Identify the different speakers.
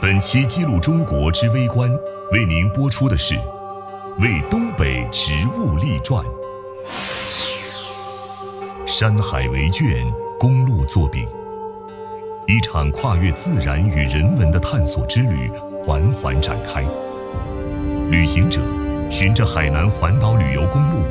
Speaker 1: 本期记录中国之微观为您播出的是《为东北植物立传》，山海为卷，公路作笔，一场跨越自然与人文的探索之旅缓缓展开。旅行者循着海南环岛旅游公路